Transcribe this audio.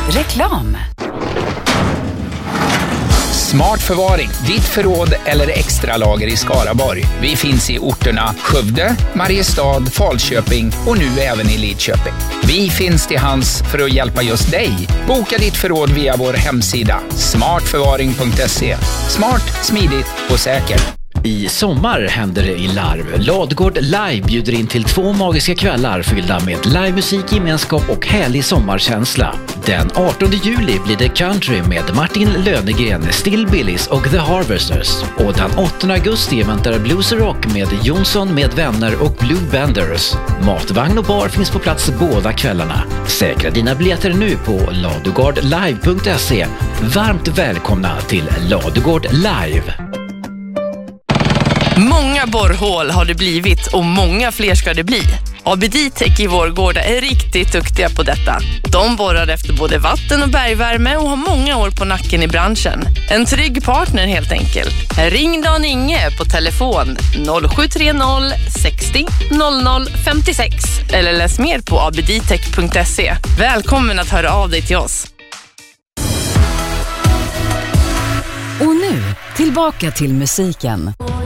Reklam. Smart förvaring, ditt förråd eller extra lager i Skaraborg. Vi finns i orterna Skövde, Mariestad, Falköping och nu även i Lidköping. Vi finns till hands för att hjälpa just dig. Boka ditt förråd via vår hemsida smartförvaring.se. Smart, smidigt och säkert. I sommar händer det i Larv. Ladugård Live bjuder in till 2 magiska kvällar fyllda med livemusik, gemenskap och härlig sommarkänsla. Den 18 juli blir det country med Martin Lönegren, Still Billys och The Harvesters. Och den 8 augusti väntar Blues Rock med Jonsson med vänner och Blue Benders. Matvagn och bar finns på plats båda kvällarna. Säkra dina biljetter nu på ladugårdlive.se. Varmt välkomna till Ladugård Live. Många borrhål har det blivit och många fler ska det bli. ABD-Tech i Vårgårda är riktigt duktiga på detta. De borrar efter både vatten och bergvärme och har många år på nacken i branschen. En trygg partner helt enkelt. Ring Dan Inge på telefon 0730 60 00 56 eller läs mer på abdtech.se. Välkommen att höra av dig till oss. Och nu, tillbaka till musiken.